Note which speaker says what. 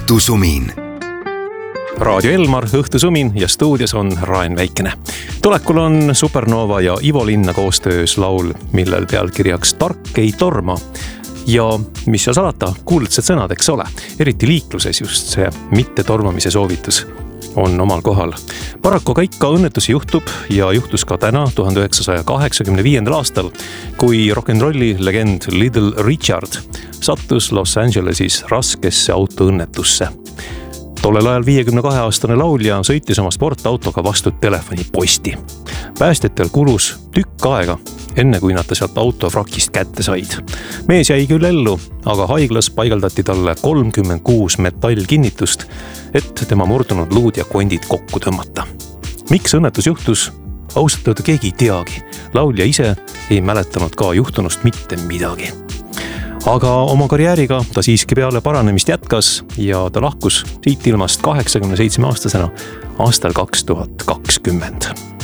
Speaker 1: Õhtusumin.
Speaker 2: Raadio Elmar, Õhtusumin ja stuudios on Raen Väikene. Tulekul on Supernova ja Ivo Linna koostöös laul, millel pealkirjaks Tark ei torma. Ja mis seal salata, kuuldsed sõnad, eks ole. Eriti liikluses just see mitte tormamise soovitus on omal kohal. Paraku ka ikka õnnetusi juhtub ja juhtus ka täna 1985. aastal, kui rock'n'rolli legend Little Richard sattus Los Angelesis raskesse autoõnnetusse. Tollel ajal 52-aastane laulja sõitis oma sportautoga vastu telefoniposti. Päästjatel kulus tükk aega, enne kui nad sealt autovrakist kätte said. Mees jäi küll ellu, aga haiglas paigaldati talle 36 metallkinnitust, et tema murdunud luud ja kondid kokku tõmmata. Miks õnnetus juhtus? Ausalt öelda keegi ei teagi. Laulja ise ei mäletanud ka juhtunust mitte midagi. Aga oma karjääriga ta siiski peale paranemist jätkas ja ta lahkus siit ilmast 87-aastasena aastal 2020.